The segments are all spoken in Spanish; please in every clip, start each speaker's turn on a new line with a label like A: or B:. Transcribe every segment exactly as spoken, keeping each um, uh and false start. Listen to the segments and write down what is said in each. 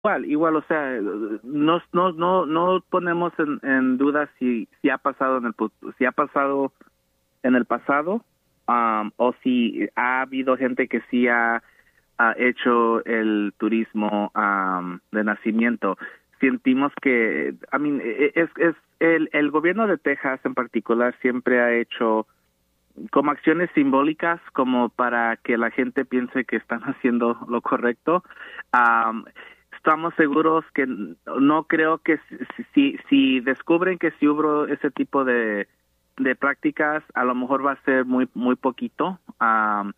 A: Igual, igual, o sea, no, no, no, no ponemos en, en duda si, si ha pasado en el, pu- si ha pasado en el pasado, um, o si ha habido gente que sí ha, ha hecho el turismo um, de nacimiento. Sentimos que, I mean, e- es, es el, el gobierno de Texas en particular siempre ha hecho como acciones simbólicas como para que la gente piense que están haciendo lo correcto. Am, estamos seguros que n- no creo que si, si, si descubren que si hubo ese tipo de, de prácticas, a lo mejor va a ser muy muy poquito. Am,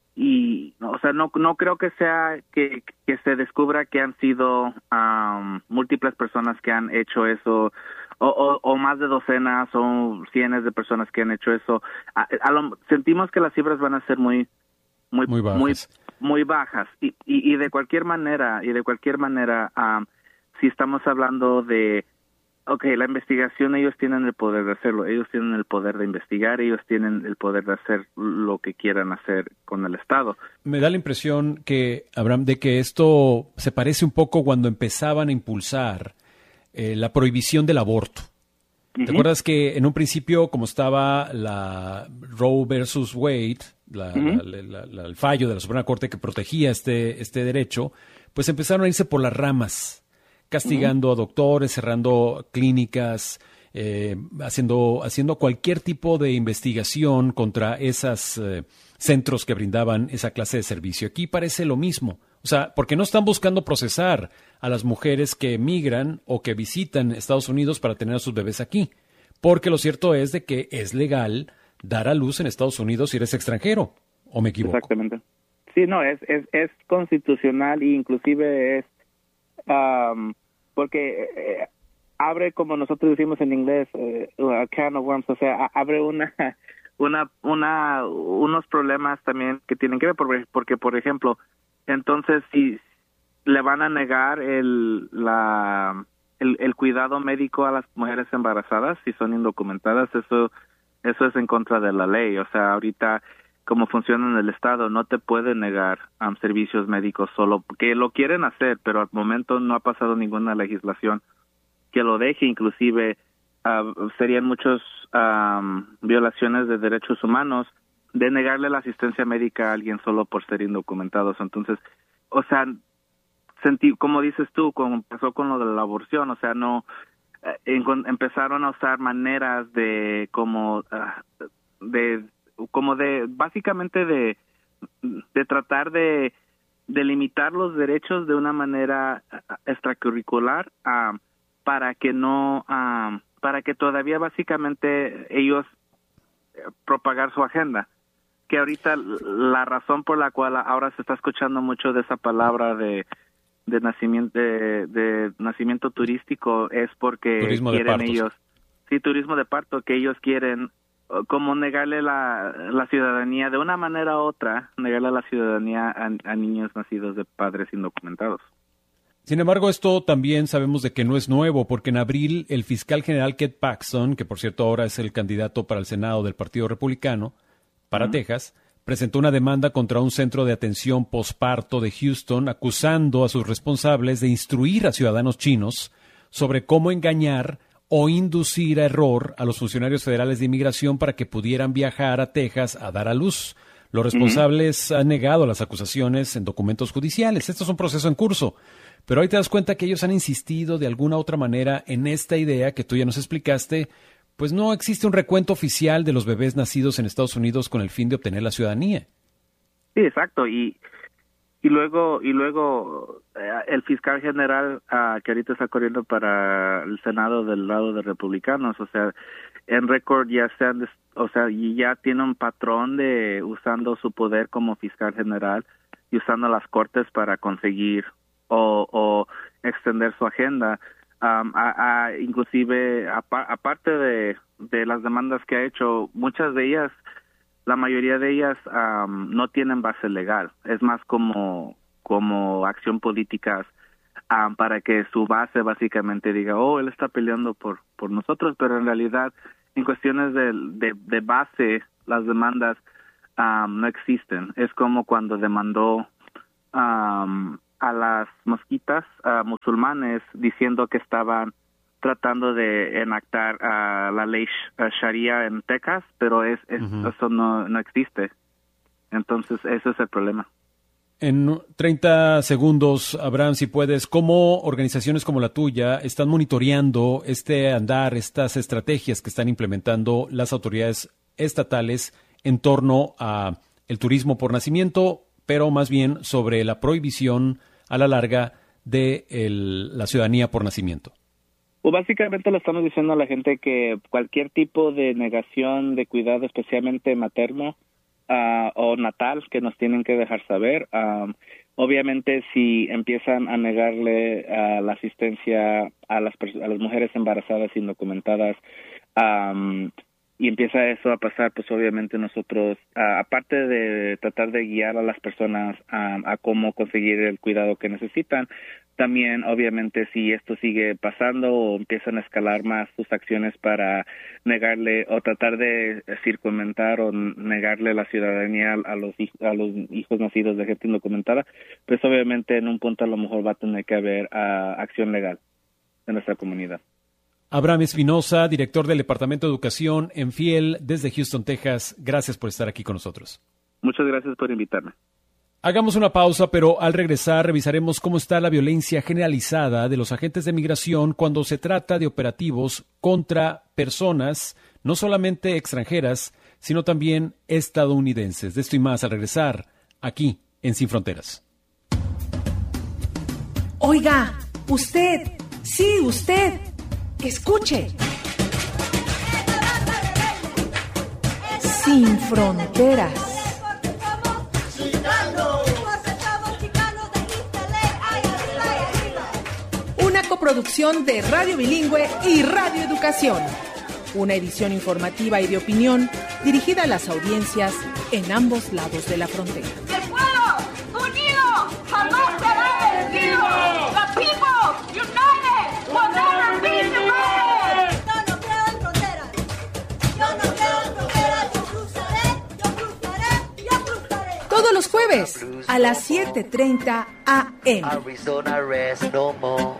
A: y o sea no no creo que sea que, que se descubra que han sido am, múltiples personas que han hecho eso o, o, o más de docenas o cientos de personas que han hecho eso. A, a lo- sentimos que las cifras van a ser muy muy
B: Muy
A: muy
B: bajas.
A: muy bajas y, y, y de cualquier manera y de cualquier manera am, si estamos hablando de okay, la investigación, ellos tienen el poder de hacerlo, ellos tienen el poder de investigar, ellos tienen el poder de hacer lo que quieran hacer con el Estado.
B: Me da la impresión que, Abraham, de que esto se parece un poco cuando empezaban a impulsar eh, la prohibición del aborto. ¿Te
A: Ujú,
B: acuerdas que en un principio, como estaba la Roe versus Wade, la-
A: ujú,
B: la- la- la- la- el fallo de la Suprema Corte que protegía este, este derecho, pues empezaron a irse por las ramas,
A: ujú.
B: castigando a doctores, cerrando clínicas, eh, haciendo, haciendo cualquier tipo de investigación contra esos centros que brindaban esa clase de servicio. Aquí parece lo mismo. O sea, porque no están buscando procesar a las mujeres que emigran o que visitan Estados Unidos para tener a sus bebés aquí. Porque lo cierto es de que es legal dar a luz en Estados Unidos si eres extranjero. ¿O me equivoco?
A: Exactamente. Sí, no, es, es, es constitucional e inclusive es am, porque eh, abre, como nosotros decimos en inglés, eh, a can of worms, o sea, a- abre una, una, una, unos problemas también que tienen que ver, porque, porque por ejemplo, entonces si le van a negar el, la, el, el cuidado médico a las mujeres embarazadas si son indocumentadas, eso, eso es en contra de la ley, o sea, ahorita como funciona en el Estado, no te puede negar um, servicios médicos solo, que lo quieren hacer, pero al momento no ha pasado ninguna legislación que lo deje, inclusive uh, serían muchas um, violaciones de derechos humanos de negarle la asistencia médica a alguien solo por ser indocumentados. Entonces, o sea, sentí, como dices tú, como pasó con lo de la aborción, o sea, no eh, en- empezaron a usar maneras de como ah, de como de básicamente de de tratar de de limitar los derechos de una manera ah, extracurricular ah, para que no ah, para que todavía básicamente ellos eh, propagar su agenda, que ahorita la razón por la cual ahora se está escuchando mucho de esa palabra de de nacimiento de, de nacimiento turístico es porque
B: Turismo de
A: quieren
B: partos.
A: ellos, sí, turismo de parto, que ellos quieren uh, como negarle la, la ciudadanía de una manera u otra, negarle la ciudadanía a, a niños nacidos de padres indocumentados.
B: Sin embargo, esto también sabemos de que no es nuevo, porque en abril el fiscal general Keith Paxton, que por cierto ahora es el candidato para el Senado del Partido Republicano, para
A: Ujú,
B: Texas, presentó una demanda contra un centro de atención posparto de Houston, acusando a sus responsables de instruir a ciudadanos chinos sobre cómo engañar o inducir a error a los funcionarios federales de inmigración para que pudieran viajar a Texas a dar a luz. Los
A: ujú.
B: responsables han negado las acusaciones en documentos judiciales. Esto es un proceso en curso. Pero ahí te das cuenta que ellos han insistido de alguna otra manera en esta idea que tú ya nos explicaste, pues no existe un recuento oficial de los bebés nacidos en Estados Unidos con el fin de obtener la ciudadanía.
A: Sí, exacto, y y luego y luego eh, el fiscal general ah, que ahorita está corriendo para el Senado del lado de republicanos, o sea, en récord ya se han des- o sea, y ya tiene un patrón de usando su poder como fiscal general y usando las cortes para conseguir o, o extender su agenda. Am, a- a- inclusive apa- aparte de de las demandas que ha hecho, muchas de ellas, la mayoría de ellas am, no tienen base legal, es más como como acción políticas, am, para que su base básicamente diga, oh, él está peleando por por nosotros, pero en realidad en cuestiones de de, de base las demandas am, no existen. Es como cuando demandó am, a las mosquitas uh, musulmanes diciendo que estaban tratando de enactar uh, la ley uh, Sharia en Texas, pero es, es uh-huh. eso no, no existe. Entonces, ese es el problema.
B: En treinta segundos, Abraham, si puedes, ¿cómo organizaciones como la tuya están monitoreando este andar, estas estrategias que están implementando las autoridades estatales en torno a el turismo por nacimiento, pero más bien sobre la prohibición a la larga de el, la ciudadanía por nacimiento?
A: Pues básicamente le estamos diciendo a la gente que cualquier tipo de negación de cuidado, especialmente materno, Uh, o natal, que nos tienen que dejar saber. Um, obviamente, si empiezan a negarle uh, la asistencia a las a las mujeres embarazadas indocumentadas, um, y empieza eso a pasar, pues obviamente nosotros, uh, aparte de tratar de guiar a las personas um, a cómo conseguir el cuidado que necesitan, también obviamente si esto sigue pasando o empiezan a escalar más sus acciones para negarle o tratar de circunventar o negarle la ciudadanía a los a los hijos nacidos de gente indocumentada, pues obviamente en un punto a lo mejor va a tener que haber uh, acción legal en nuestra comunidad.
B: Abraham Espinosa, director del Departamento de Educación en Fiel, desde Houston, Texas. Gracias por estar aquí con nosotros.
A: Muchas gracias por invitarme.
B: Hagamos una pausa, pero al regresar revisaremos cómo está la violencia generalizada de los agentes de migración cuando se trata de operativos contra personas, no solamente extranjeras, sino también estadounidenses. De esto y más al regresar, aquí en Sin Fronteras.
C: Oiga, usted, sí, usted, escuche. Sin Fronteras. Una coproducción de Radio Bilingüe y Radio Educación. Una edición informativa y de opinión dirigida a las audiencias en ambos lados de la frontera.
D: ¡El pueblo unido jamás será vencido! ¡The people united will never be divided!
E: Yo no creo en fronteras. Yo no creo en fronteras. Yo cruzaré, yo cruzaré, yo cruzaré.
C: Todos los jueves a las siete treinta a eme.
F: Arizona rest no more.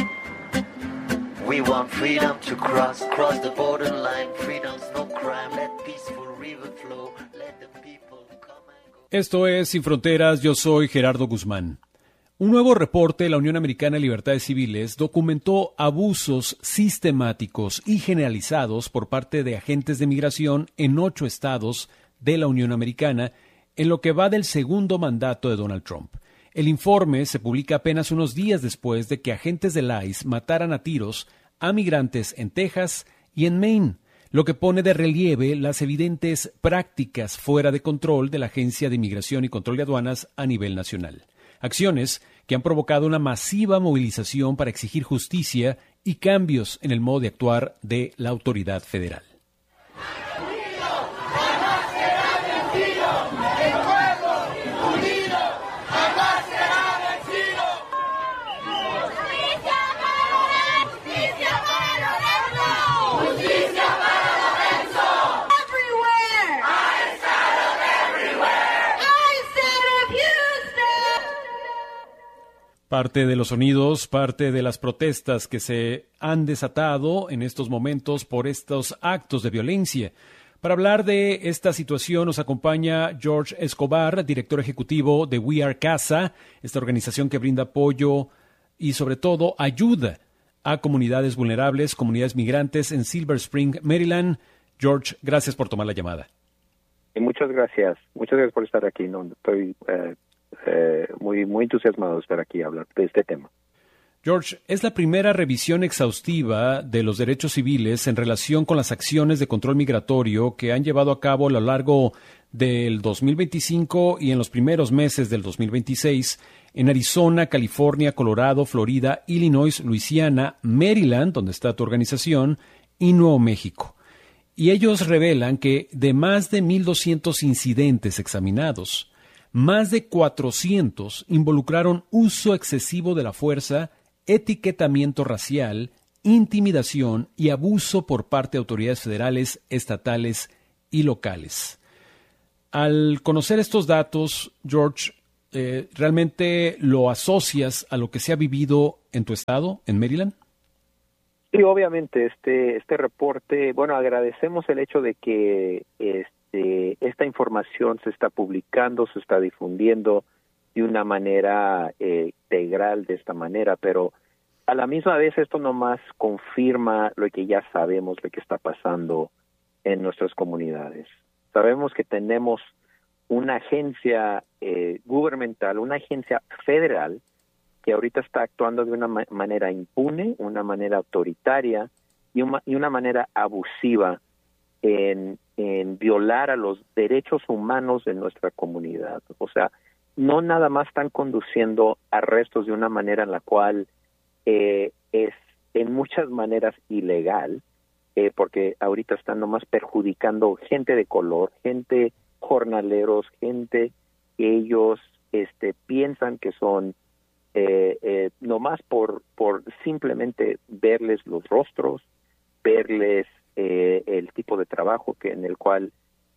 F: We want freedom to cross, cross the borderline. Freedom's no crime. Let peaceful river flow. Let the people come and go.
B: Esto es Sin Fronteras, yo soy Gerardo Guzmán. Un nuevo reporte de la Unión Americana de Libertades Civiles documentó abusos sistemáticos y generalizados por parte de agentes de migración en ocho estados de la Unión Americana en lo que va del segundo mandato de Donald Trump. El informe se publica apenas unos días después de que agentes del I C E mataran a tiros a migrantes en Texas y en Maine, lo que pone de relieve las evidentes prácticas fuera de control de la Agencia de Inmigración y Control de Aduanas a nivel nacional. Acciones que han provocado una masiva movilización para exigir justicia y cambios en el modo de actuar de la autoridad federal. Parte de los sonidos, parte de las protestas que se han desatado en estos momentos por estos actos de violencia. Para hablar de esta situación nos acompaña George Escobar, director ejecutivo de We Are Casa, esta organización que brinda apoyo y sobre todo ayuda a comunidades vulnerables, comunidades migrantes en Silver Spring, Maryland. George, gracias por tomar la llamada.
G: Muchas gracias, muchas gracias por estar aquí. No, estoy eh, eh, muy, muy entusiasmado de estar aquí a hablar de este tema.
B: George, es la primera revisión exhaustiva de los derechos civiles en relación con las acciones de control migratorio que han llevado a cabo a lo largo del dos mil veinticinco y en los primeros meses del dos mil veintiséis en Arizona, California, Colorado, Florida, Illinois, Luisiana, Maryland, donde está tu organización, y Nuevo México. Y ellos revelan que de más de mil doscientos incidentes examinados, más de cuatrocientos involucraron uso excesivo de la fuerza, etiquetamiento racial, intimidación y abuso por parte de autoridades federales, estatales y locales. Al conocer estos datos, George, eh, ¿realmente lo asocias a lo que se ha vivido en tu estado, en Maryland?
G: Sí, obviamente, este, este reporte, bueno, agradecemos el hecho de que este, esta información se está publicando, se está difundiendo de una manera eh, integral de esta manera, pero a la misma vez esto nomás confirma lo que ya sabemos de que está pasando en nuestras comunidades. Sabemos que tenemos una agencia eh, gubernamental, una agencia federal, que ahorita está actuando de una ma- manera impune, una manera autoritaria y una, y una manera abusiva en, en violar a los derechos humanos de nuestra comunidad. O sea, no nada más están conduciendo arrestos de una manera en la cual eh, es en muchas maneras ilegal, eh, porque ahorita están nomás perjudicando gente de color, gente jornaleros, gente que ellos este, piensan que son Eh, eh, nomás por por simplemente verles los rostros, verles eh, el tipo de trabajo que en el cual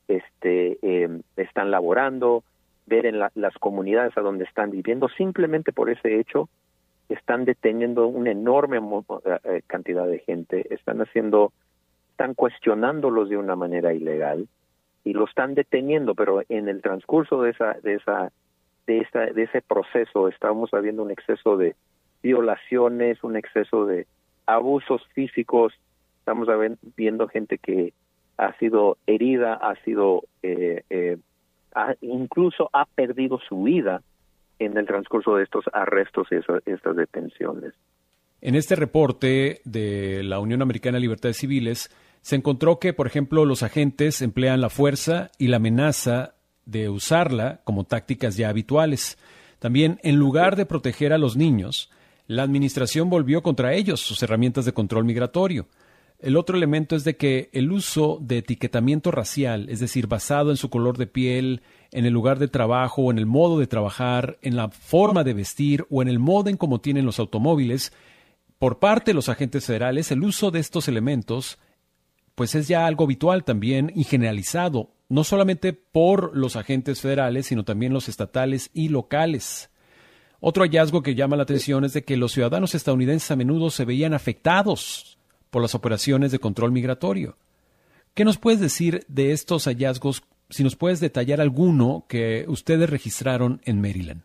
G: este eh, están laborando, ver en la, las comunidades a donde están viviendo, simplemente por ese hecho están deteniendo una enorme mo- eh, cantidad de gente, están haciendo, están cuestionándolos de una manera ilegal y lo están deteniendo, pero en el transcurso de esa de esa de esta de ese proceso estamos viendo un exceso de violaciones, un exceso de abusos físicos, estamos viendo gente que ha sido herida, ha sido eh, eh, ha, incluso ha perdido su vida en el transcurso de estos arrestos y eso, estas detenciones.
B: En este reporte de la Unión Americana de Libertades Civiles se encontró que, por ejemplo, los agentes emplean la fuerza y la amenaza de usarla como tácticas ya habituales. También, en lugar de proteger a los niños, la administración volvió contra ellos sus herramientas de control migratorio. El otro elemento es de que el uso de etiquetamiento racial, es decir, basado en su color de piel, en el lugar de trabajo o en el modo de trabajar, en la forma de vestir o en el modo en cómo tienen los automóviles, por parte de los agentes federales, el uso de estos elementos pues es ya algo habitual también y generalizado, no solamente por los agentes federales, sino también los estatales y locales. Otro hallazgo que llama la atención es de que los ciudadanos estadounidenses a menudo se veían afectados por las operaciones de control migratorio. ¿Qué nos puedes decir de estos hallazgos, si nos puedes detallar alguno que ustedes registraron en Maryland?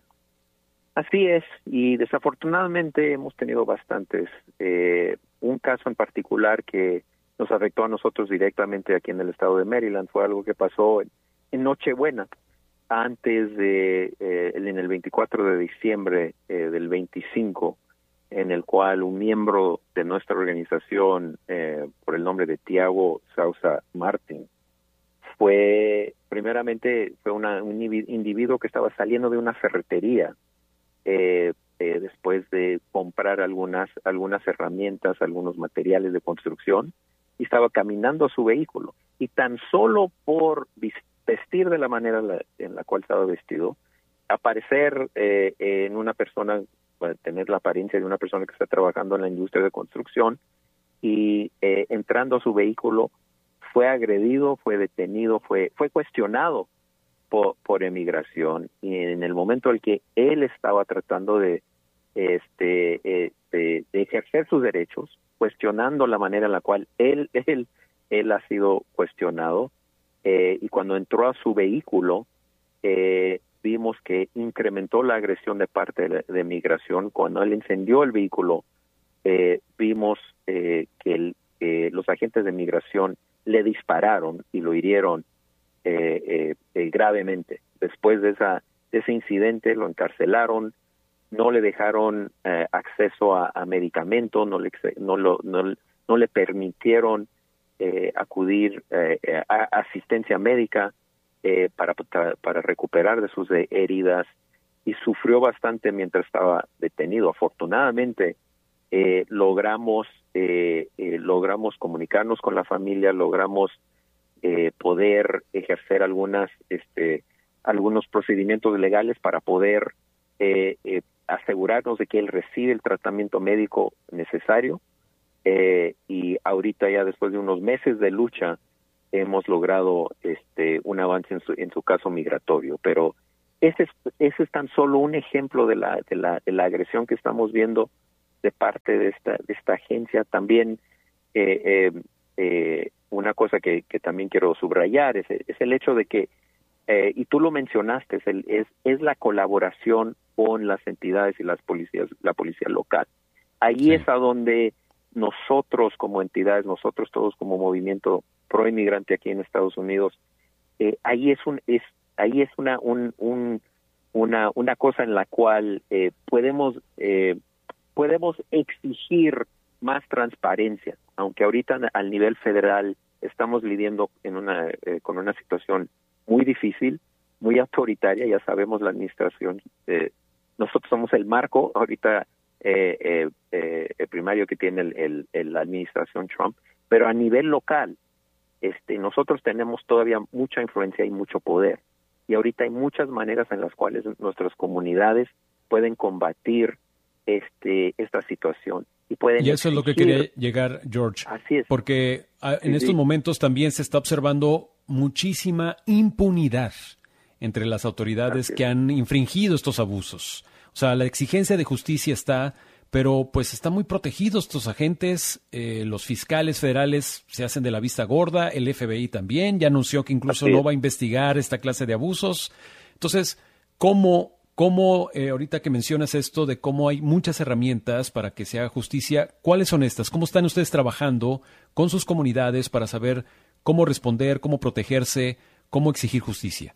G: Así es, y desafortunadamente hemos tenido bastantes. Eh, un caso en particular que nos afectó a nosotros directamente aquí en el estado de Maryland fue algo que pasó en, en Nochebuena, antes de, eh, en el veinticuatro de diciembre eh, del veinticinco, en el cual un miembro de nuestra organización, eh, por el nombre de Tiago Sousa Martin, fue, primeramente, fue una, un individuo que estaba saliendo de una ferretería, eh, eh, después de comprar algunas, algunas herramientas, algunos materiales de construcción, y estaba caminando a su vehículo. Y tan solo por vestir de la manera en la, en la cual estaba vestido, aparecer eh, en una persona, tener la apariencia de una persona que está trabajando en la industria de construcción, y eh, entrando a su vehículo, fue agredido, fue detenido, fue, fue cuestionado por, por emigración. Y en el momento en que él estaba tratando de, este, eh, de, de ejercer sus derechos, cuestionando la manera en la cual él, él, él ha sido cuestionado, eh, y cuando entró a su vehículo, eh, vimos que incrementó la agresión de parte de, de migración. Cuando él encendió el vehículo, eh, vimos eh, que el, eh, los agentes de migración le dispararon y lo hirieron eh, eh, eh, gravemente. Después de, esa, de ese incidente lo encarcelaron, no le dejaron eh, acceso a, a medicamentos, no le, no, lo, no, no le permitieron eh, acudir eh, a asistencia médica eh, para, para recuperar de sus heridas, y sufrió bastante mientras estaba detenido. Afortunadamente, eh, logramos, eh, eh, logramos comunicarnos con la familia, logramos eh, poder ejercer algunas, este, algunos procedimientos legales para poder eh, eh, asegurarnos de que él recibe el tratamiento médico necesario, eh, y ahorita ya después de unos meses de lucha hemos logrado este un avance en su, en su caso migratorio, pero ese es, ese es tan solo un ejemplo de la, de la, de la agresión que estamos viendo de parte de esta, de esta agencia. También eh, eh, eh, una cosa que, que también quiero subrayar es, es el hecho de que, eh, y tú lo mencionaste, es, el, es, es la colaboración con las entidades y las policías, la policía local. Ahí sí. es a donde nosotros como entidades, nosotros todos como movimiento pro inmigrante aquí en Estados Unidos, eh, ahí es un es ahí es una un, un una una cosa en la cual eh, podemos eh, podemos exigir más transparencia, aunque ahorita al nivel federal estamos lidiando en una eh, con una situación muy difícil, muy autoritaria. Ya sabemos la administración, eh, nosotros somos el marco ahorita eh, eh, eh, el primario que tiene el, el, el, la administración Trump, pero a nivel local este nosotros tenemos todavía mucha influencia y mucho poder, y ahorita hay muchas maneras en las cuales nuestras comunidades pueden combatir este esta situación y pueden
B: y eso exigir. Es lo que quería llegar, George.
G: Así es.
B: Porque a, en
G: sí,
B: estos
G: sí.
B: momentos también se está observando muchísima impunidad entre las autoridades que han infringido estos abusos. O sea, la exigencia de justicia está, pero pues están muy protegidos estos agentes. Eh, los fiscales federales se hacen de la vista gorda, el F B I también ya anunció que incluso no va a investigar esta clase de abusos. Entonces, ¿cómo, cómo eh, ahorita que mencionas esto de cómo hay muchas herramientas para que se haga justicia, cuáles son estas? ¿Cómo están ustedes trabajando con sus comunidades para saber cómo responder, cómo protegerse, cómo exigir justicia?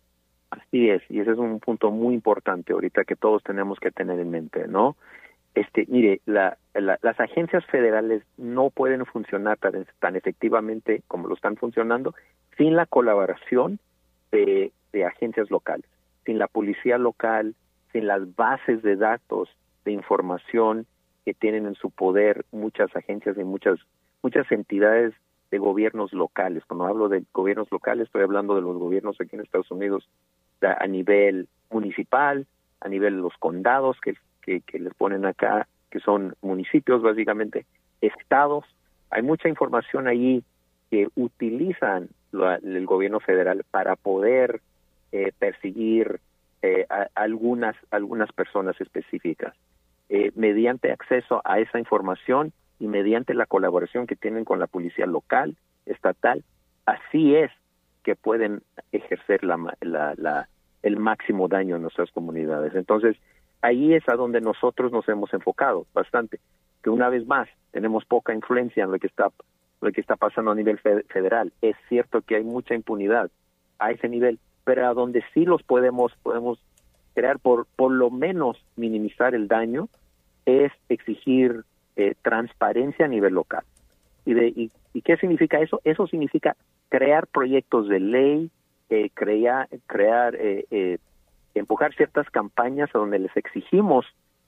G: Así es, y ese es un punto muy importante ahorita que todos tenemos que tener en mente, ¿no? Este, mire, la, la, las agencias federales no pueden funcionar tan, tan efectivamente como lo están funcionando sin la colaboración de, de agencias locales, sin la policía local, sin las bases de datos de información que tienen en su poder muchas agencias y muchas muchas entidades de gobiernos locales. Cuando hablo de gobiernos locales, estoy hablando de los gobiernos aquí en Estados Unidos a nivel municipal, a nivel de los condados que, que, que les ponen acá, que son municipios básicamente, estados. Hay mucha información allí que utilizan la, el gobierno federal para poder eh, perseguir eh, a, algunas, algunas personas específicas. Eh, mediante acceso a esa información y mediante la colaboración que tienen con la policía local, estatal, así es que pueden ejercer la, la, la, el máximo daño en nuestras comunidades. Entonces, ahí es a donde nosotros nos hemos enfocado bastante, que una vez más tenemos poca influencia en lo que está, lo que está pasando a nivel federal. Es cierto que hay mucha impunidad a ese nivel, pero a donde sí los podemos podemos crear, por, por lo menos minimizar el daño, es exigir eh, transparencia a nivel local. ¿Y, de, y, ¿Y qué significa eso? Eso significa crear proyectos de ley, eh, crear, crear eh, eh, empujar ciertas campañas a donde les exigimos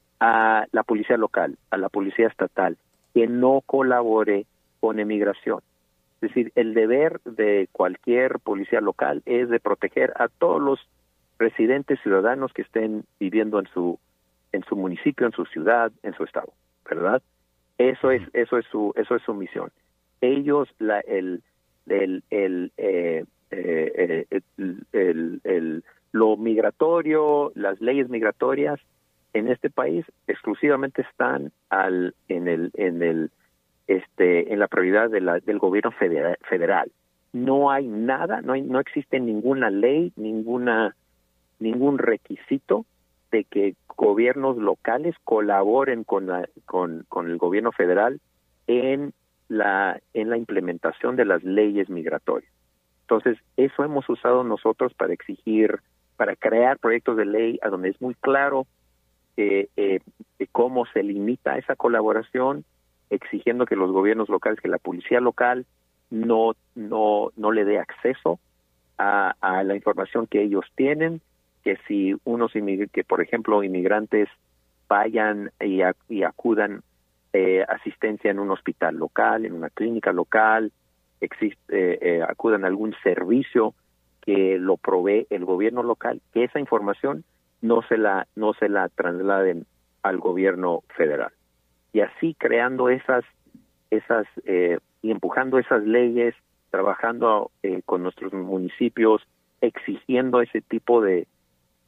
G: a la policía local, a la policía estatal, que no colabore con emigración. Es decir, el deber de cualquier policía local es de proteger a todos los residentes ciudadanos que estén viviendo en su en su municipio, en su ciudad, en su estado, ¿verdad? Eso es eso es su eso es su misión. Ellos la el el el eh, eh, eh, el, el, el lo migratorio, las leyes migratorias en este país exclusivamente están al en el en el este en la prioridad de la, del gobierno federal, federal. No hay nada, no hay, no existe ninguna ley, ninguna ningún requisito de que gobiernos locales colaboren con la con, con el gobierno federal en la en la implementación de las leyes migratorias. Entonces, eso hemos usado nosotros para exigir, para crear proyectos de ley a donde es muy claro eh, eh, cómo se limita esa colaboración, exigiendo que los gobiernos locales, que la policía local no no no le dé acceso a, a la información que ellos tienen, que si unos que por ejemplo inmigrantes vayan y, a, y acudan eh, asistencia en un hospital local, en una clínica local, existe, eh, eh, acudan a algún servicio que lo provee el gobierno local, que esa información no se la no se la trasladen al gobierno federal. Y así creando esas esas eh, y empujando esas leyes, trabajando eh, con nuestros municipios, exigiendo ese tipo de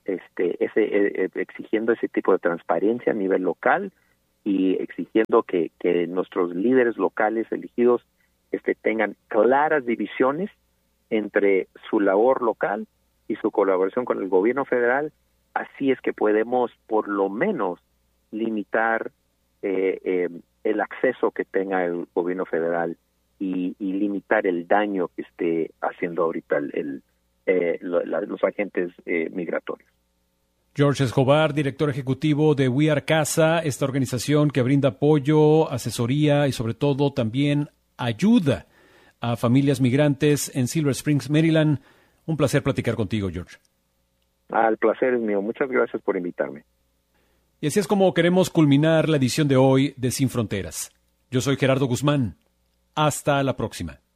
G: este, ese, eh, exigiendo ese tipo de transparencia a nivel local y exigiendo que, que nuestros líderes locales elegidos este, tengan claras divisiones entre su labor local y su colaboración con el gobierno federal. Así es que podemos por lo menos limitar eh, eh, el acceso que tenga el gobierno federal y, y limitar el daño que esté haciendo ahorita el, el, eh, la, los agentes eh, migratorios.
B: George Escobar, director ejecutivo de We Are Casa, esta organización que brinda apoyo, asesoría y sobre todo también ayuda a familias migrantes en Silver Springs, Maryland. Un placer platicar contigo, George.
G: Ah, el placer es mío. Muchas gracias por invitarme.
B: Y así es como queremos culminar la edición de hoy de Sin Fronteras. Yo soy Gerardo Guzmán. Hasta la próxima.